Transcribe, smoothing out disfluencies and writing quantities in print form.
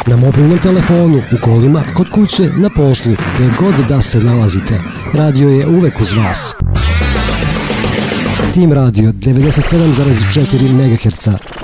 Na mobilnom telefonu, u kolima, kod kuće, na poslu, gdje god da se nalazite. Radio je uvek uz vas. Tim Radio 97,4 MHz.